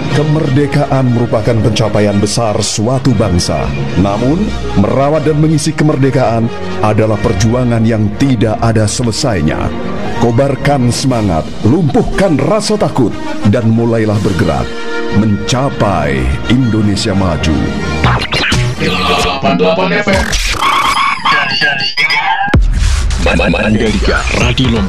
Kemerdekaan merupakan pencapaian besar suatu bangsa. Namun, merawat dan mengisi kemerdekaan adalah perjuangan yang tidak ada selesainya. Kobarkan semangat, lumpuhkan rasa takut, dan mulailah bergerak mencapai Indonesia Maju. 88 FM Mandalika Radio Lombok.